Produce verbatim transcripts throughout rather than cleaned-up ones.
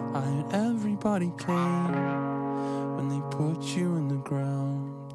I heard everybody came when they put you in the ground.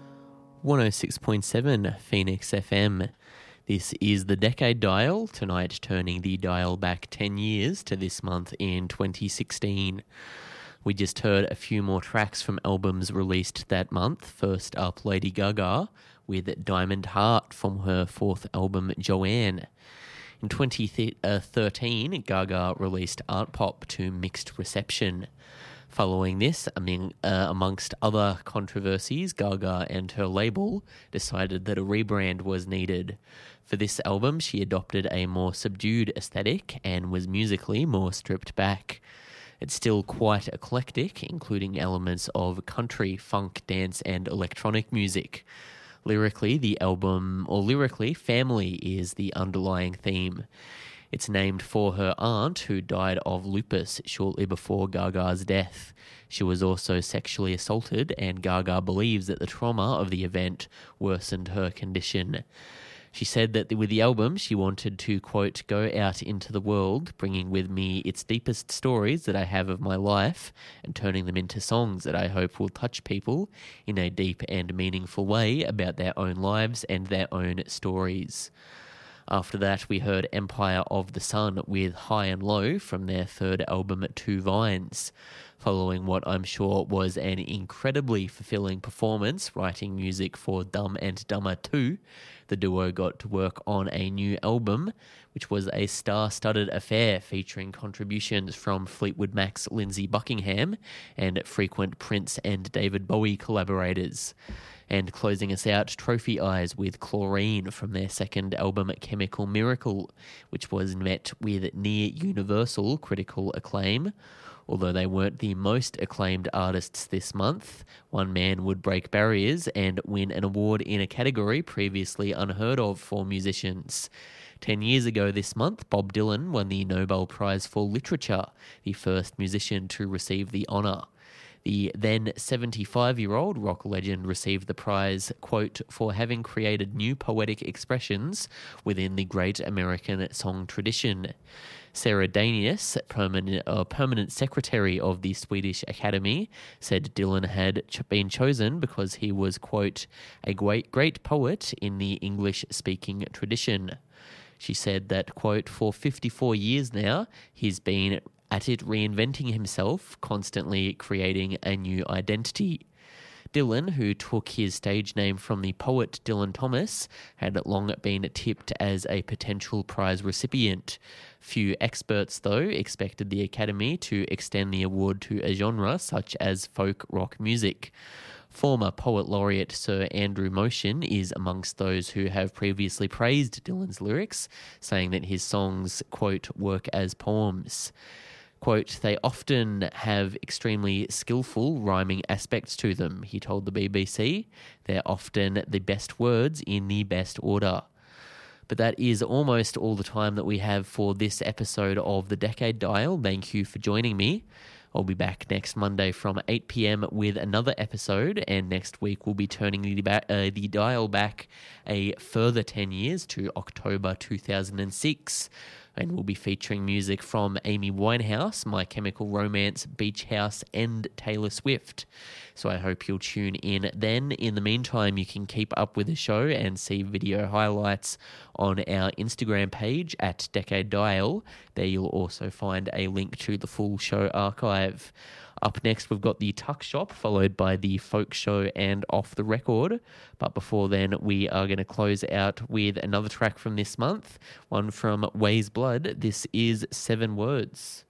one oh six point seven Phoenix F M. This is the Decade Dial, tonight turning the dial back ten years to this month in twenty sixteen. We just heard a few more tracks from albums released that month. First up, Lady Gaga with Diamond Heart from her fourth album, Joanne. In twenty thirteen, Gaga released Art Pop to mixed reception. Following this, among, uh, amongst other controversies, Gaga and her label decided that a rebrand was needed. For this album, she adopted a more subdued aesthetic and was musically more stripped back. It's still quite eclectic, including elements of country, funk, dance, and electronic music. Lyrically, the album, or lyrically, family is the underlying theme. It's named for her aunt, who died of lupus shortly before Gaga's death. She was also sexually assaulted, and Gaga believes that the trauma of the event worsened her condition. She said that with the album, she wanted to, quote, go out into the world, bringing with me its deepest stories that I have of my life and turning them into songs that I hope will touch people in a deep and meaningful way about their own lives and their own stories. After that, we heard Empire of the Sun with High and Low from their third album, Two Vines. Following what I'm sure was an incredibly fulfilling performance writing music for Dumb and Dumber two, the duo got to work on a new album, which was a star-studded affair featuring contributions from Fleetwood Mac's Lindsey Buckingham and frequent Prince and David Bowie collaborators. And closing us out, Trophy Eyes with Chlorine from their second album, Chemical Miracle, which was met with near-universal critical acclaim. Although they weren't the most acclaimed artists this month, one man would break barriers and win an award in a category previously unheard of for musicians. Ten years ago this month, Bob Dylan won the Nobel Prize for Literature, the first musician to receive the honour. The then seventy-five-year-old rock legend received the prize, quote, for having created new poetic expressions within the great American song tradition. Sarah Danius, permanent, uh, permanent secretary of the Swedish Academy, said Dylan had ch- been chosen because he was, quote, a great, great poet in the English-speaking tradition. She said that, quote, for fifty-four years now, he's been at it reinventing himself, constantly creating a new identity. Dylan, who took his stage name from the poet Dylan Thomas, had long been tipped as a potential prize recipient. Few experts, though, expected the Academy to extend the award to a genre such as folk rock music. Former poet laureate Sir Andrew Motion is amongst those who have previously praised Dylan's lyrics, saying that his songs, quote, work as poems. Quote, they often have extremely skillful rhyming aspects to them, he told the B B C. They're often the best words in the best order. But that is almost all the time that we have for this episode of The Decade Dial. Thank you for joining me. I'll be back next Monday from eight p.m. with another episode, and next week we'll be turning the, ba- uh, the dial back a further ten years to October two thousand six. And we'll be featuring music from Amy Winehouse, My Chemical Romance, Beach House, and Taylor Swift. So I hope you'll tune in then. In the meantime, you can keep up with the show and see video highlights on our Instagram page at Decade Dial. There you'll also find a link to the full show archive. Up next, we've got the Tuck Shop, followed by the Folk Show and Off the Record. But before then, we are going to close out with another track from this month, one from Ways Blood. This is Seven Words.